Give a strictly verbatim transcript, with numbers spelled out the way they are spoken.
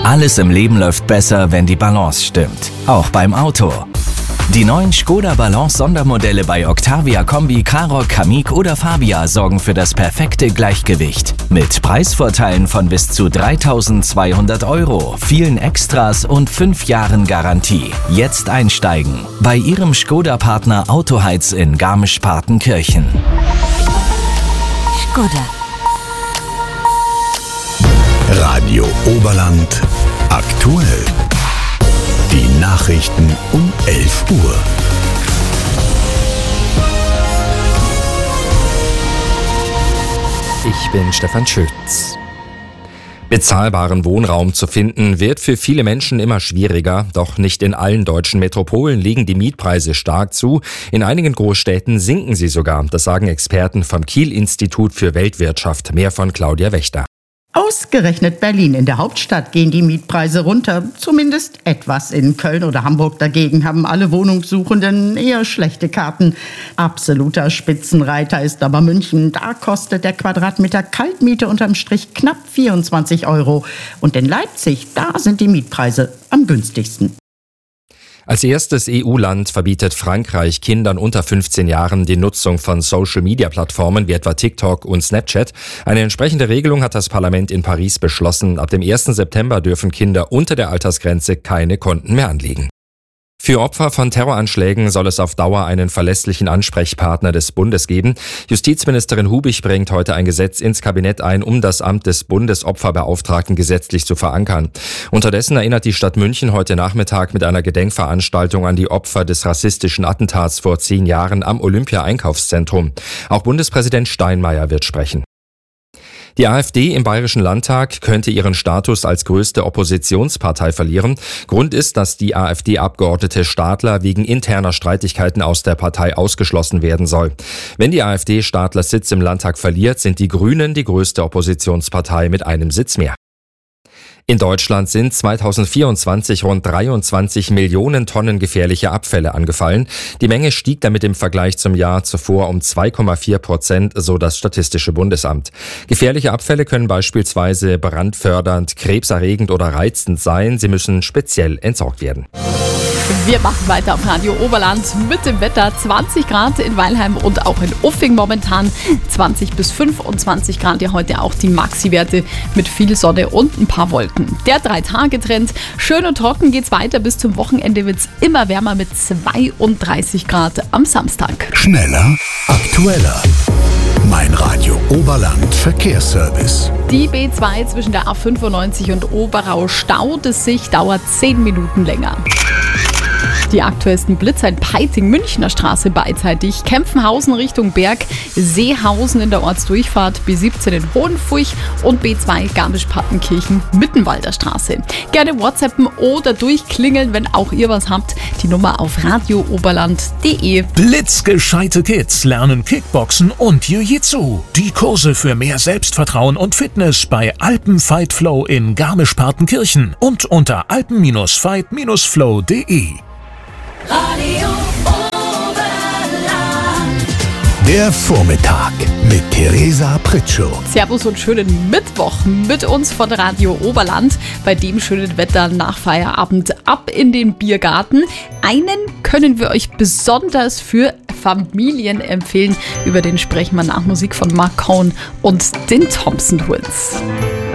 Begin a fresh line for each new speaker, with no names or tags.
Alles im Leben läuft besser, wenn die Balance stimmt. Auch beim Auto. Die neuen Škoda Balance Sondermodelle bei Octavia Kombi, Karoq, Kamiq oder Fabia sorgen für das perfekte Gleichgewicht. Mit Preisvorteilen von bis zu dreitausendzweihundert Euro, vielen Extras und fünf Jahren Garantie. Jetzt einsteigen bei Ihrem Škoda-Partner Autoheiz in Garmisch-Partenkirchen.
Škoda.
Radio Oberland aktuell. Die Nachrichten um elf Uhr.
Ich bin Stefan Schütz. Bezahlbaren Wohnraum zu finden, wird für viele Menschen immer schwieriger. Doch nicht in allen deutschen Metropolen legen die Mietpreise stark zu. In einigen Großstädten sinken sie sogar. Das sagen Experten vom Kiel-Institut für Weltwirtschaft. Mehr von Claudia Wächter.
Ausgerechnet Berlin, in der Hauptstadt, gehen die Mietpreise runter. Zumindest etwas. In Köln oder Hamburg dagegen haben alle Wohnungssuchenden eher schlechte Karten. Absoluter Spitzenreiter ist aber München. Da kostet der Quadratmeter Kaltmiete unterm Strich knapp vierundzwanzig Euro. Und in Leipzig, da sind die Mietpreise am günstigsten.
Als erstes E U-Land verbietet Frankreich Kindern unter fünfzehn Jahren die Nutzung von Social-Media-Plattformen wie etwa TikTok und Snapchat. Eine entsprechende Regelung hat das Parlament in Paris beschlossen. Ab dem ersten September dürfen Kinder unter der Altersgrenze keine Konten mehr anlegen. Für Opfer von Terroranschlägen soll es auf Dauer einen verlässlichen Ansprechpartner des Bundes geben. Justizministerin Hubich bringt heute ein Gesetz ins Kabinett ein, um das Amt des Bundesopferbeauftragten gesetzlich zu verankern. Unterdessen erinnert die Stadt München heute Nachmittag mit einer Gedenkveranstaltung an die Opfer des rassistischen Attentats vor zehn Jahren am Olympia-Einkaufszentrum. Auch Bundespräsident Steinmeier wird sprechen. Die AfD im Bayerischen Landtag könnte ihren Status als größte Oppositionspartei verlieren. Grund ist, dass die AfD-Abgeordnete Stadler wegen interner Streitigkeiten aus der Partei ausgeschlossen werden soll. Wenn die AfD Stadlers Sitz im Landtag verliert, sind die Grünen die größte Oppositionspartei mit einem Sitz mehr. In Deutschland sind zweitausendvierundzwanzig rund dreiundzwanzig Millionen Tonnen gefährliche Abfälle angefallen. Die Menge stieg damit im Vergleich zum Jahr zuvor um zwei Komma vier Prozent, so das Statistische Bundesamt. Gefährliche Abfälle können beispielsweise brandfördernd, krebserregend oder reizend sein. Sie müssen speziell entsorgt werden.
Wir machen weiter auf Radio Oberland mit dem Wetter. zwanzig Grad in Weilheim und auch in Uffing momentan. zwanzig bis fünfundzwanzig Grad ja heute auch die Maxi-Werte mit viel Sonne und ein paar Wolken. Der Drei-Tage-Trend. Schön und trocken geht's weiter. Bis zum Wochenende wird's immer wärmer mit zweiunddreißig Grad am Samstag.
Schneller, aktueller. Mein Radio Oberland Verkehrsservice.
Die B zwei zwischen der A fünfundneunzig und Oberau staut es sich, dauert zehn Minuten länger. Die aktuellsten Blitzer in Peiting, Münchner Straße beidseitig, Kempfenhausen Richtung Berg, Seehausen in der Ortsdurchfahrt, B siebzehn in Hohenfurch und B zwei Garmisch-Partenkirchen, Mittenwalder Straße. Gerne WhatsAppen oder durchklingeln, wenn auch ihr was habt. Die Nummer auf radio oberland punkt de.
Blitzgescheite Kids lernen Kickboxen und Jiu-Jitsu. Die Kurse für mehr Selbstvertrauen und Fitness bei Alpen Fight Flow in Garmisch-Partenkirchen und unter alpen fight flow punkt de.
Radio Oberland.
Der Vormittag mit Theresa Pritschow.
Servus und schönen Mittwoch mit uns von Radio Oberland. Bei dem schönen Wetter nach Feierabend ab in den Biergarten. Einen können wir euch besonders für Familien empfehlen. Über den sprechen wir nach Musik von Mark Cohn und den Thompson Twins.